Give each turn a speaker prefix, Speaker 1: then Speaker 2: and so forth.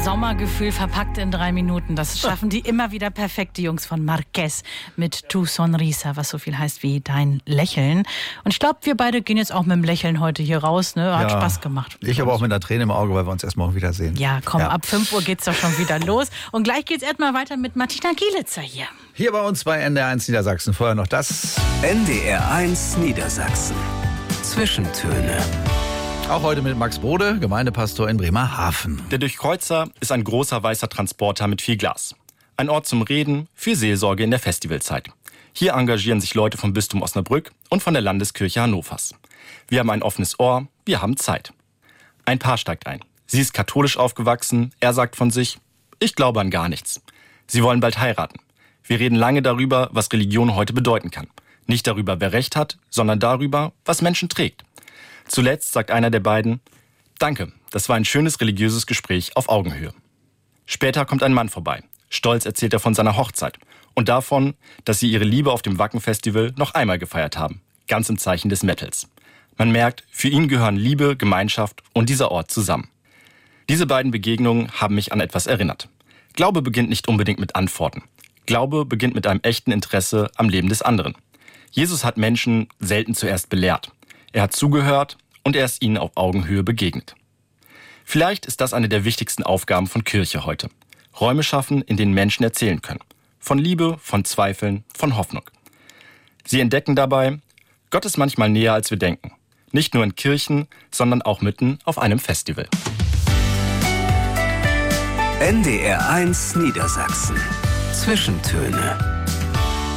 Speaker 1: Sommergefühl verpackt in 3 Minuten. Das schaffen die immer wieder perfekt, die Jungs von Marquez mit Tu Sonrisa, was so viel heißt wie dein Lächeln. Und ich glaube, wir beide gehen jetzt auch mit dem Lächeln heute hier raus. Ne? Hat Spaß gemacht.
Speaker 2: Ich aber auch mit einer Träne im Auge, weil wir uns erst morgen wiedersehen.
Speaker 1: Ja, komm, ab 5 Uhr geht's doch schon wieder los. Und gleich geht's erstmal weiter mit Martina Gielitzer hier.
Speaker 2: Hier bei uns bei NDR1 Niedersachsen. Vorher noch das.
Speaker 3: NDR1 Niedersachsen. Zwischentöne.
Speaker 2: Auch heute mit Max Brode, Gemeindepastor in Bremerhaven.
Speaker 4: Der Durchkreuzer ist ein großer weißer Transporter mit viel Glas. Ein Ort zum Reden, für Seelsorge in der Festivalzeit. Hier engagieren sich Leute vom Bistum Osnabrück und von der Landeskirche Hannovers. Wir haben ein offenes Ohr, wir haben Zeit. Ein Paar steigt ein. Sie ist katholisch aufgewachsen, er sagt von sich, ich glaube an gar nichts. Sie wollen bald heiraten. Wir reden lange darüber, was Religion heute bedeuten kann. Nicht darüber, wer Recht hat, sondern darüber, was Menschen trägt. Zuletzt sagt einer der beiden, danke, das war ein schönes religiöses Gespräch auf Augenhöhe. Später kommt ein Mann vorbei. Stolz erzählt er von seiner Hochzeit und davon, dass sie ihre Liebe auf dem Wacken-Festival noch einmal gefeiert haben. Ganz im Zeichen des Metals. Man merkt, für ihn gehören Liebe, Gemeinschaft und dieser Ort zusammen. Diese beiden Begegnungen haben mich an etwas erinnert. Glaube beginnt nicht unbedingt mit Antworten. Glaube beginnt mit einem echten Interesse am Leben des anderen. Jesus hat Menschen selten zuerst belehrt. Er hat zugehört und er ist ihnen auf Augenhöhe begegnet. Vielleicht ist das eine der wichtigsten Aufgaben von Kirche heute. Räume schaffen, in denen Menschen erzählen können. Von Liebe, von Zweifeln, von Hoffnung. Sie entdecken dabei, Gott ist manchmal näher, als wir denken. Nicht nur in Kirchen, sondern auch mitten auf einem Festival.
Speaker 3: NDR1 Niedersachsen. Zwischentöne.